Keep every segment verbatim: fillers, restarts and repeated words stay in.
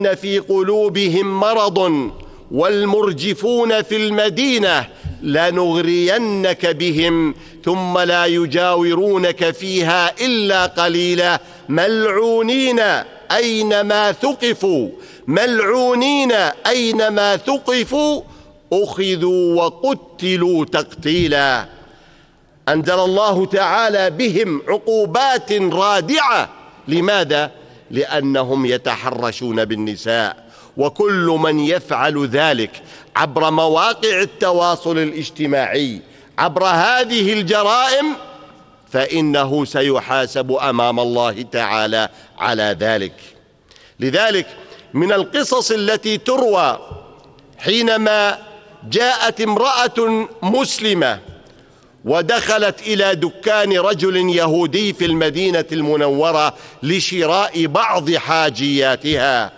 في قلوبهم مرض والمرجفون في المدينة لنغرينك بهم ثم لا يجاورونك فيها إلا قليلا ملعونين أينما ثقفوا ملعونين أينما ثقفوا أخذوا وقتلوا تقتيلا. أنزل الله تعالى بهم عقوبات رادعة. لماذا؟ لأنهم يتحرشون بالنساء، وكل من يفعل ذلك عبر مواقع التواصل الاجتماعي عبر هذه الجرائم فإنه سيحاسب أمام الله تعالى على ذلك. لذلك من القصص التي تروى حينما جاءت امرأة مسلمة ودخلت إلى دكان رجل يهودي في المدينة المنورة لشراء بعض حاجياتها،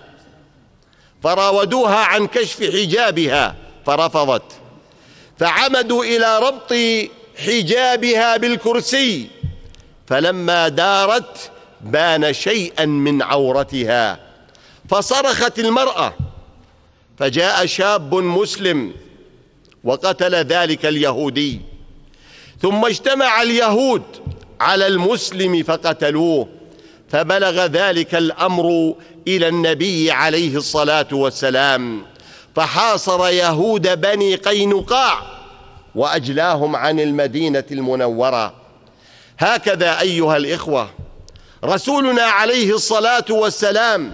فراودوها عن كشف حجابها فرفضت، فعمدوا إلى ربط حجابها بالكرسي، فلما دارت بان شيئا من عورتها، فصرخت المرأة، فجاء شاب مسلم وقتل ذلك اليهودي، ثم اجتمع اليهود على المسلم فقتلوه، فبلغ ذلك الأمر إلى النبي عليه الصلاة والسلام، فحاصر يهود بني قينقاع وأجلاهم عن المدينة المنورة. هكذا أيها الإخوة رسولنا عليه الصلاة والسلام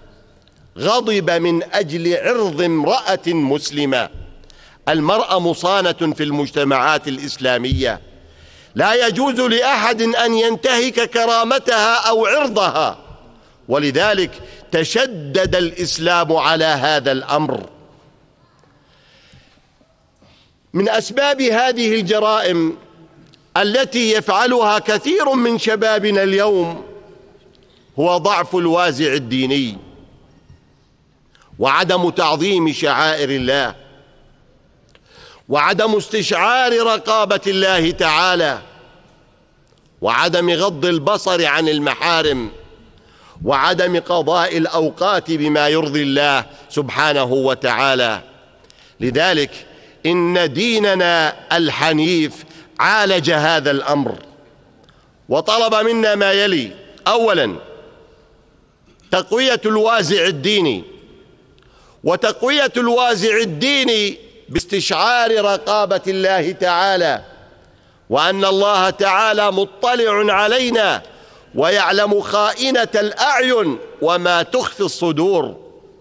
غضب من أجل عرض امرأة مسلمة. المرأة مصانة في المجتمعات الإسلامية، لا يجوز لأحد أن ينتهك كرامتها أو عرضها، ولذلك تشدد الإسلام على هذا الأمر. من أسباب هذه الجرائم التي يفعلها كثير من شبابنا اليوم هو ضعف الوازع الديني وعدم تعظيم شعائر الله وعدم استشعار رقابة الله تعالى وعدم غض البصر عن المحارم وعدم قضاء الأوقات بما يرضي الله سبحانه وتعالى. لذلك إن ديننا الحنيف عالج هذا الأمر وطلب منا ما يلي: أولا تقوية الوازع الديني، وتقوية الوازع الديني باستشعار رقابة الله تعالى، وأن الله تعالى مطلع علينا ويعلم خائنة الأعين وما تخفي الصدور،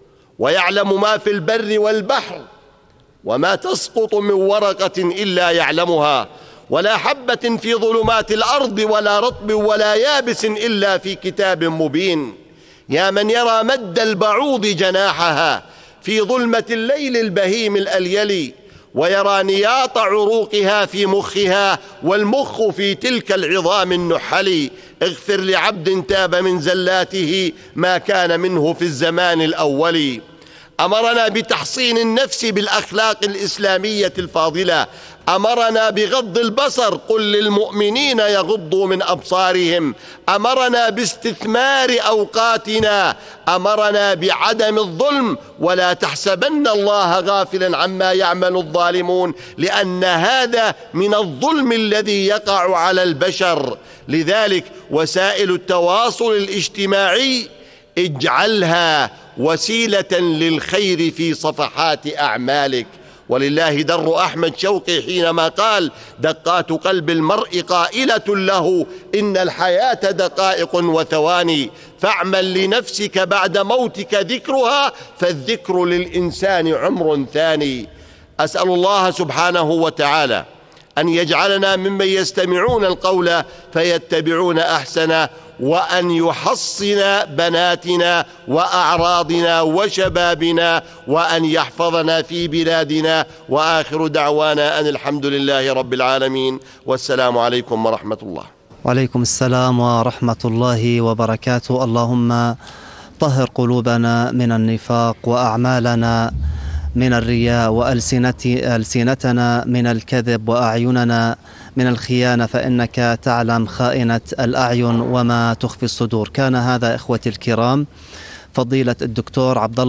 ويعلم ما في البر والبحر، وما تسقط من ورقة إلا يعلمها، ولا حبة في ظلمات الأرض ولا رطب ولا يابس إلا في كتاب مبين. يا من يرى مد البعوض جناحها في ظلمة الليل البهيم الأليل، ويرى نياط عروقها في مخها والمخ في تلك العظام النحل. اغفر لعبد تاب من زلاته ما كان منه في الزمان الأول. أمرنا بتحصين النفس بالأخلاق الإسلامية الفاضلة، أمرنا بغض البصر، قل للمؤمنين يغضوا من أبصارهم، أمرنا باستثمار أوقاتنا، أمرنا بعدم الظلم، ولا تحسبن الله غافلا عما يعمل الظالمون، لأن هذا من الظلم الذي يقع على البشر. لذلك وسائل التواصل الاجتماعي اجعلها وسيلة للخير في صفحات أعمالك. ولله در أحمد شوقي حينما قال: دقات قلب المرء قائلة له إن الحياة دقائق وثواني، فاعمل لنفسك بعد موتك ذكرها، فالذكر للإنسان عمر ثاني. أسأل الله سبحانه وتعالى أن يجعلنا ممن يستمعون القول فيتبعون أحسنه، وأن يحصن بناتنا وأعراضنا وشبابنا، وأن يحفظنا في بلادنا. وآخر دعوانا أن الحمد لله رب العالمين، والسلام عليكم ورحمة الله. وعليكم السلام ورحمة الله وبركاته. اللهم طهر قلوبنا من النفاق، وأعمالنا من الرياء، وألسنتنا من الكذب، وأعيننا من الخيانة، فإنك تعلم خائنة الأعين وما تخفي الصدور. كان هذا إخوتي الكرام فضيلة الدكتور عبد الله